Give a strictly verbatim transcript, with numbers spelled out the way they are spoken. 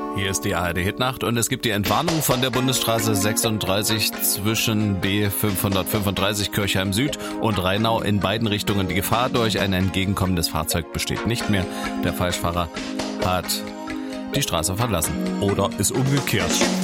Hier ist die A R D-Hitnacht und es gibt die Entwarnung von der Bundesstraße sechsunddreißig zwischen B fünfhundertfünfunddreißig Kirchheim Süd und Rheinau in beiden Richtungen. Die Gefahr durch ein entgegenkommendes Fahrzeug besteht nicht mehr. Der Falschfahrer hat die Straße verlassen oder ist umgekehrt.